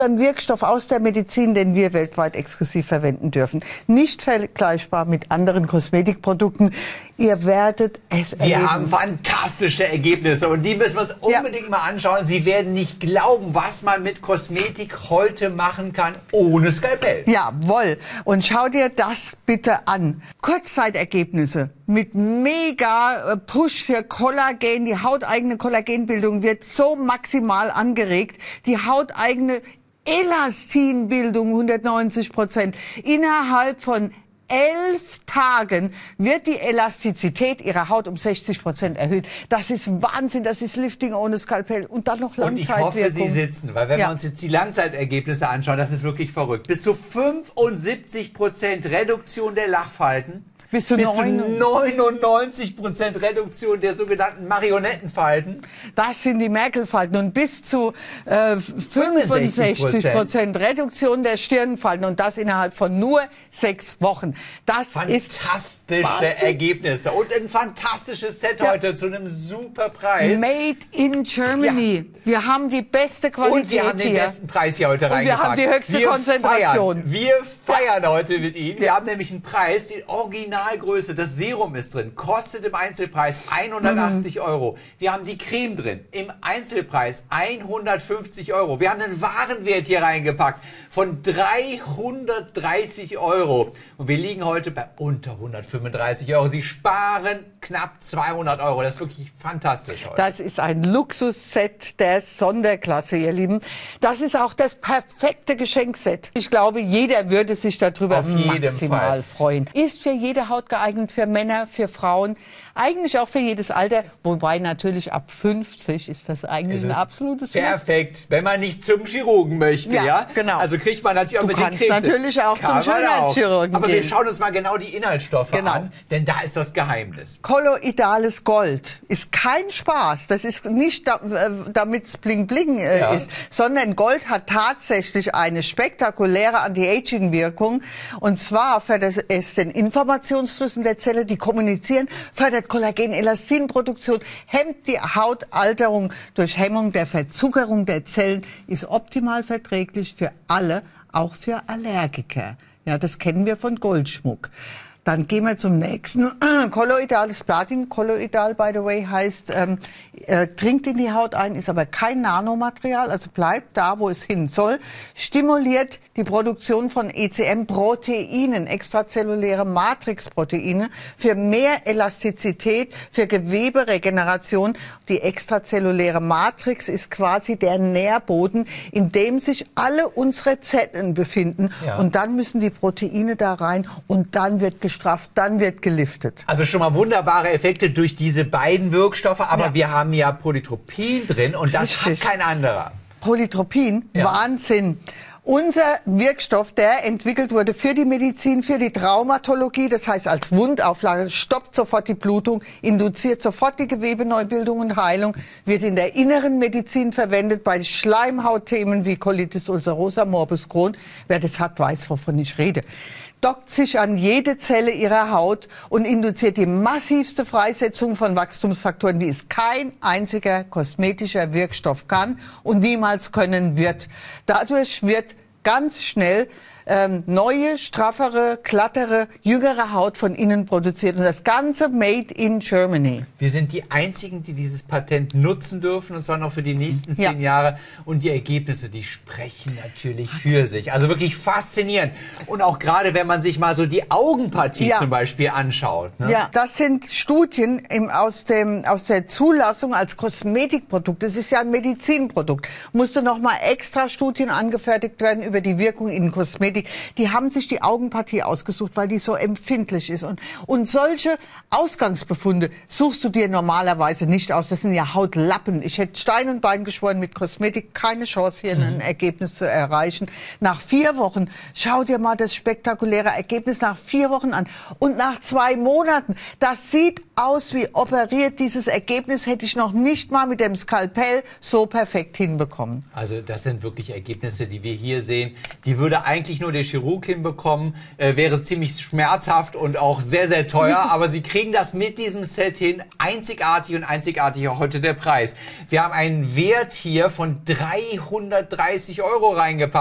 Ein Wirkstoff aus der Medizin, den wir weltweit exklusiv verwenden dürfen. Nicht vergleichbar mit anderen Kosmetikprodukten. Ihr werdet es erleben. Wir haben fantastische Ergebnisse und die müssen wir uns unbedingt mal anschauen. Sie werden nicht glauben, was man mit Kosmetik heute machen kann ohne Skalpell. Jawohl. Und schau dir das bitte an. Kurzzeitergebnisse mit mega Push für Kollagen. Die hauteigene Kollagenbildung wird so maximal angeregt. Die hauteigene Elastinbildung 190%. Innerhalb von 11 Tagen wird die Elastizität ihrer Haut um 60% erhöht. Das ist Wahnsinn, das ist Lifting ohne Skalpell und dann noch Langzeitwirkung. Und ich hoffe, Sie sitzen, weil wenn wir uns jetzt die Langzeitergebnisse anschauen, das ist wirklich verrückt. Bis zu 75% Reduktion der Lachfalten. Bis zu 99% Reduktion der sogenannten Marionettenfalten. Das sind die Merkel-Falten. Und bis zu 65% Reduktion der Stirnfalten. Und das innerhalb von nur 6 Wochen. Das ist fantastische Ergebnisse. Und ein fantastisches Set heute zu einem super Preis. Made in Germany. Ja. Wir haben die beste Qualität. Und wir haben den besten Preis hier heute reingepackt. Und wir haben die höchste Konzentration. Wir feiern heute mit Ihnen. Wir haben nämlich einen Preis, die Originalgröße. Das Serum ist drin, kostet im Einzelpreis 180 Euro. Wir haben die Creme drin, im Einzelpreis 150 Euro. Wir haben einen Warenwert hier reingepackt von 330 Euro. Und wir liegen heute bei unter 135 Euro. Sie sparen knapp 200 Euro. Das ist wirklich fantastisch heute. Das ist ein Luxusset der Sonderklasse, ihr Lieben. Das ist auch das perfekte Geschenkset. Ich glaube, jeder würde sich darüber maximal freuen. Ist für jede Haut geeignet. Für Männer, für Frauen, eigentlich auch für jedes Alter, wobei natürlich ab 50 ist das eigentlich ein absolutes Muss. Perfekt, wenn man nicht zum Chirurgen möchte, ja? Genau. Also kriegt man natürlich auch mit den Krebs. Du kannst natürlich auch zum Schönheitschirurgen Aber gehen. wir schauen uns mal genau die Inhaltsstoffe an, denn da ist das Geheimnis. Kolloidales Gold ist kein Spaß. Das ist nicht, damit es bling bling ist, sondern Gold hat tatsächlich eine spektakuläre Anti-Aging-Wirkung. Und zwar fördert es den Informationsfluss der Zelle, die kommunizieren, fördert Kollagen-Elastinproduktion, hemmt die Hautalterung durch Hemmung der Verzuckerung der Zellen, ist optimal verträglich für alle, auch für Allergiker. Ja, das kennen wir von Goldschmuck. Dann gehen wir zum nächsten. Kolloidales Platin. Kolloidal, by the way, heißt, dringt in die Haut ein, ist aber kein Nanomaterial, also bleibt da, wo es hin soll. Stimuliert die Produktion von ECM-Proteinen, extrazelluläre Matrixproteine, für mehr Elastizität, für Geweberegeneration. Die extrazelluläre Matrix ist quasi der Nährboden, in dem sich alle unsere Zellen befinden. Ja. Und dann müssen die Proteine da rein und dann wird gestrafft, dann wird geliftet. Also schon mal wunderbare Effekte durch diese beiden Wirkstoffe, aber wir haben ja Polytropin drin und das hat kein anderer. Polytropin, Wahnsinn. Unser Wirkstoff, der entwickelt wurde für die Medizin, für die Traumatologie, das heißt als Wundauflage, stoppt sofort die Blutung, induziert sofort die Gewebeneubildung und Heilung, wird in der inneren Medizin verwendet bei Schleimhautthemen wie Colitis ulcerosa, Morbus Crohn. Wer das hat, weiß, wovon ich rede. Dockt sich an jede Zelle ihrer Haut und induziert die massivste Freisetzung von Wachstumsfaktoren, die es kein einziger kosmetischer Wirkstoff kann und niemals können wird. Dadurch wird ganz schnell neue, straffere, glattere, jüngere Haut von innen produziert. Und das Ganze made in Germany. Wir sind die Einzigen, die dieses Patent nutzen dürfen, und zwar noch für die nächsten 10 Jahre. Und die Ergebnisse, die sprechen natürlich für sich. Also wirklich faszinierend. Und auch gerade, wenn man sich mal so die Augenpartie zum Beispiel anschaut. Ne? Ja, das sind Studien aus der Zulassung als Kosmetikprodukt. Das ist ja ein Medizinprodukt. Musste nochmal extra Studien angefertigt werden über die Wirkung in Kosmetik. Die haben sich die Augenpartie ausgesucht, weil die so empfindlich ist. Und solche Ausgangsbefunde suchst du dir normalerweise nicht aus. Das sind ja Hautlappen. Ich hätte Stein und Bein geschworen, mit Kosmetik keine Chance, hier ein Ergebnis zu erreichen. Nach 4 Wochen, schau dir mal das spektakuläre Ergebnis nach 4 Wochen an. Und nach 2 Monaten, das sieht aus wie operiert. Dieses Ergebnis hätte ich noch nicht mal mit dem Skalpell so perfekt hinbekommen. Also das sind wirklich Ergebnisse, die wir hier sehen. Die würde eigentlich nur der Chirurg hinbekommen, wäre ziemlich schmerzhaft und auch sehr, sehr teuer. Aber Sie kriegen das mit diesem Set hin. Einzigartig und einzigartig auch heute der Preis. Wir haben einen Wert hier von 330 € reingepackt.